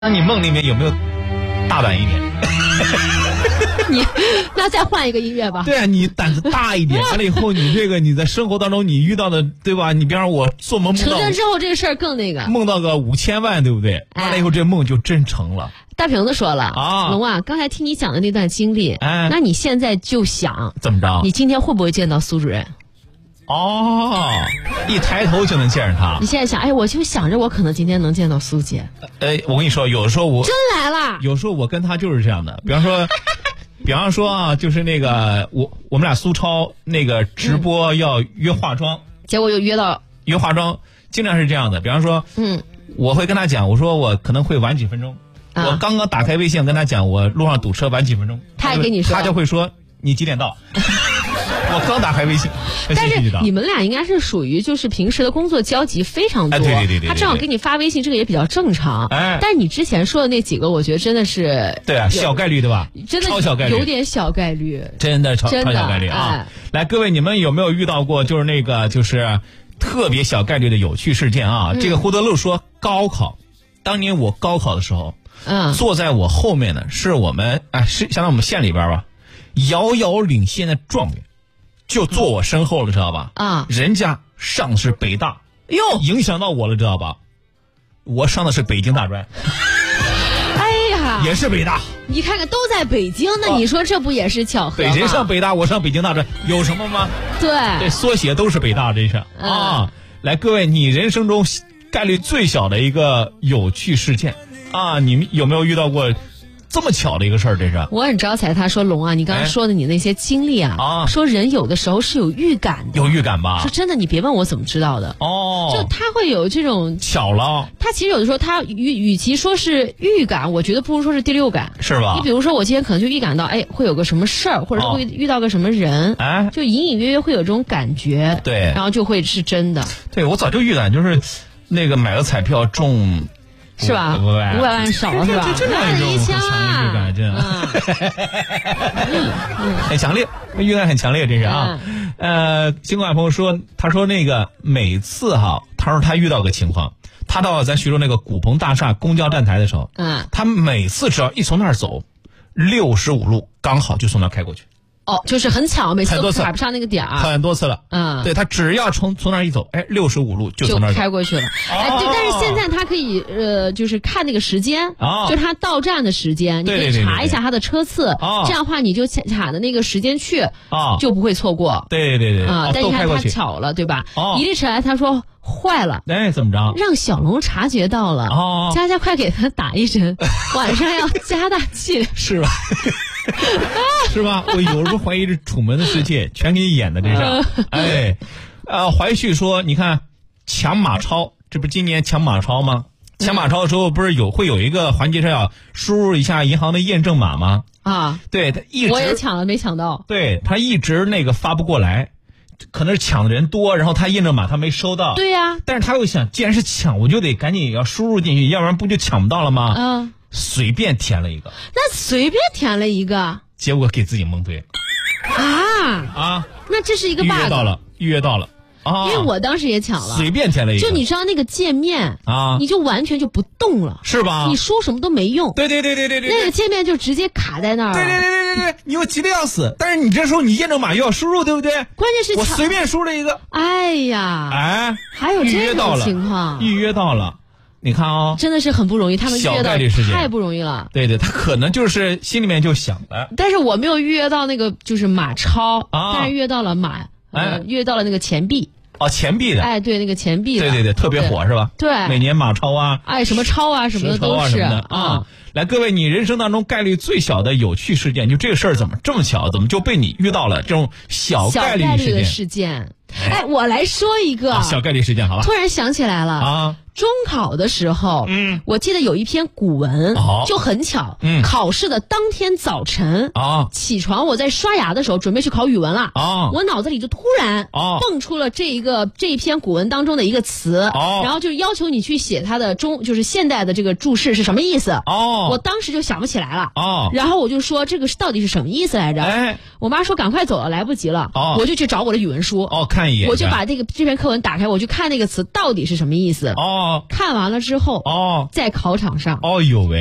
那你梦里面有没有大胆一点？ 你那再换一个音乐吧。 对啊，你胆子大一点，完了以后你在生活当中你遇到的，对吧？你比方说我做梦梦到成真之后这个事儿更那个， 梦到个5000万，对不对？完了以后这梦就真成了。 大瓶子说了啊， 龙啊，刚才听你讲的那段经历，那你现在就想怎么着？ 你今天会不会见到苏主任？ 哦，一抬头就能见着他。 你现在想，哎，我就想着我可能今天能见到苏姐。 我跟你说，有的时候我真来了， 有时候我跟他就是这样的。比方说啊，就是那个我们俩苏超那个直播要约化妆， 结果又约化妆，经常是这样的。比方说，我会跟他讲，我说我可能会晚几分钟。我刚刚打开微信跟他讲，我路上堵车晚几分钟， 他也跟你说， 他就会说你几点到？我刚打开微信， 但是你们俩应该是属于就是平时的工作交集非常多， 对， 他正好给你发微信，这个也比较正常。但是你之前说的那几个，我觉得真的是对啊，小概率对吧？ 真的超小概率， 有点小概率， 真的超小概率啊！来，各位，你们有没有遇到过就是那个就是特别小概率的有趣事件啊？这个胡德路说，高考，当年我高考的时候，坐在我后面的是我们是相当于我们县里边吧，遥遥领先的状元。就坐我身后了，知道吧？人家上的是北大，影响到我了，知道吧？我上的是北京大专。 哎呀， 也是北大。 你看看都在北京，那你说这不也是巧合吗？ 谁上北大，我上北京大专，有什么吗？ 对， 缩写都是北大，真是啊！来，各位，你人生中概率最小的一个有趣事件啊，你们有没有遇到过？这么巧的一个事儿，这是我很招财。他说龙啊，你刚刚说的你那些经历说人有的时候是有预感的， 有预感吧？ 说真的，你别问我怎么知道的就他会有这种巧了。 他其实有的时候他与其说是预感，我觉得不如说是第六感， 是吧？ 你比如说我今天可能就预感到，会有个什么事儿，或者是会遇到个什么人，就隐隐约约会有这种感觉， 对， 然后就会是真的。 对，我早就预感，就是那个买个彩票中。 是吧？500万少了是吧？ 那 1000万， 真很强烈，预感很强烈，这是啊。新过来朋友说，他说那个每次他说他遇到个情况，他到咱徐州那个古鹏大厦公交站台的时候，他每次只要一从那儿走，65路刚好就从那儿开过去。 就是很巧，每次都踩不上那个点儿， 很多次了。对，他只要从那儿一走，65路就从那儿开过去了。对，但是现在他可以就是看那个时间，就是他到站的时间，你可以查一下他的车次，这样的话你就卡的那个时间去，就不会错过。 对但你看他巧了，对吧？一立起来，他说坏了， 怎么着？ 让小龙察觉到了，佳佳快给他打一针，晚上要加大剂量， 是吧？是吧？我有时候怀疑这《楚门的世界》全给你演的，这是。怀旭说，你看抢马超，这不是今年抢马超吗？抢马超的时候不是会有一个环节是要输入一下银行的验证码吗？对，他一直我也抢了，没抢到。 对，他一直那个发不过来，可能是抢的人多，然后他验证码他没收到。 对呀， 但是他又想，既然是抢，我就得赶紧要输入进去，要不然不就抢不到了吗？随便填了一个， 那随便填了一个， 结果给自己蒙对了那这是一个 bug。 预约到了因为我当时也抢了， 随便填了一个， 就你知道那个界面你就完全就不动了， 是吧？ 你输什么都没用。 对， 那个界面就直接卡在那儿了。 对，你又急得要死，但是你这时候你验证码又要输入，对不对？ 关键是我随便输了一个， 哎呀，还有这种情况， 预约到了。你看真的是很不容易，他们预约到太不容易了。 对，他可能就是心里面就想的。 但是我没有预约到那个就是马超但是预约到了预约到了那个钱币。 钱币的。 对，那个钱币的。 对，特别火是吧？ 对， 每年马超什么超什么的都是来，各位，你人生当中概率最小的有趣事件，就这个事儿怎么这么巧，怎么就被你遇到了这种小概率的事件？我来说一个小概率事件，好吧？ 突然想起来了中考的时候，我记得有一篇古文，就很巧，考试的当天早晨起床，我在刷牙的时候准备去考语文了我脑子里就突然蹦出了这一篇古文当中的一个词然后就要求你去写它的就是现代的这个注释是什么意思我当时就想不起来了然后我就说这个到底是什么意思来着我妈说赶快走了，来不及了我就去找我的语文书看一眼， 我就把这篇课文打开，我去看那个词到底是什么意思看完了之后在考场上， 哦呦喂。